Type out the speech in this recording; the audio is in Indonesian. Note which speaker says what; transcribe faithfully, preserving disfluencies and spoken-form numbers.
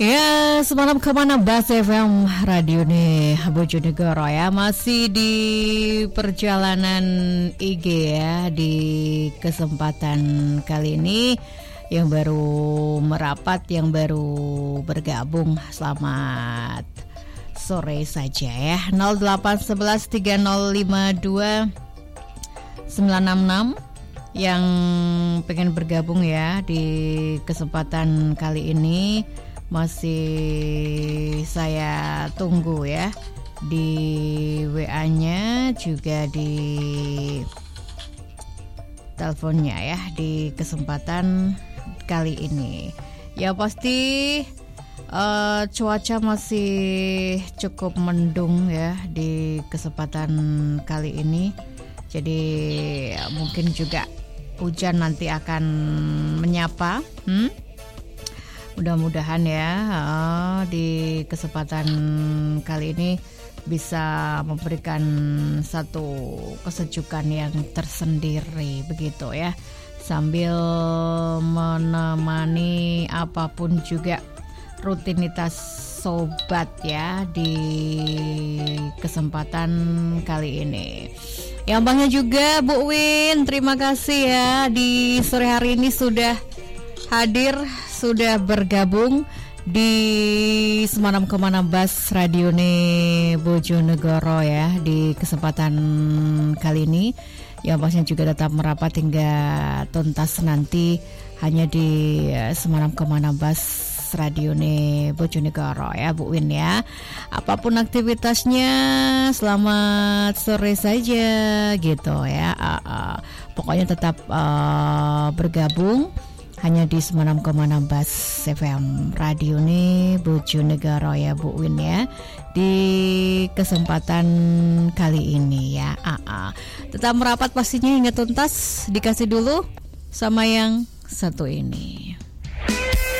Speaker 1: Ya, semalam kemana Bas F M Radio nih Bojonegoro ya. Masih di perjalanan I G ya. Di kesempatan kali ini yang baru merapat, yang baru bergabung, selamat sore saja ya. nol delapan satu satu tiga nol lima dua sembilan enam enam yang pengen bergabung ya di kesempatan kali ini. Masih saya tunggu ya di W A-nya, juga di teleponnya ya di kesempatan kali ini. Ya pasti uh, cuaca masih cukup mendung ya di kesempatan kali ini. Jadi ya, mungkin juga hujan nanti akan menyapa. Hmm? Mudah-mudahan ya uh, di kesempatan kali ini bisa memberikan satu kesejukan yang tersendiri begitu ya, sambil menemani apapun juga rutinitas sobat ya di kesempatan kali ini. Yang bangnya juga Bu Win, terima kasih ya di sore hari ini sudah hadir, sudah bergabung di Semalam Kemana Bas Radio ne Bojonegoro ya di kesempatan kali ini. Yang pastinya juga tetap merapat hingga tuntas nanti hanya di Semalam Kemana Bas Radio ne Bojonegoro ya Bu Win ya. Apapun aktivitasnya, selamat sore saja gitu ya. Uh, uh, pokoknya tetap uh, bergabung hanya di Semalam Kemana Bas F M Radio ne Bojonegoro ya Bu Win ya di kesempatan kali ini ya. Aa. Tetap merapat pastinya hingga tuntas. Dikasih dulu sama yang satu ini.